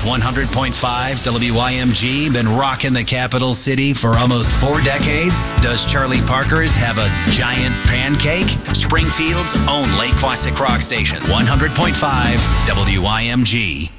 100.5 WYMG been rocking the capital city for almost 4 decades? Does Charlie Parker's have a giant pancake? Springfield's own Lake Quasic Rock Station, 100.5 WYMG.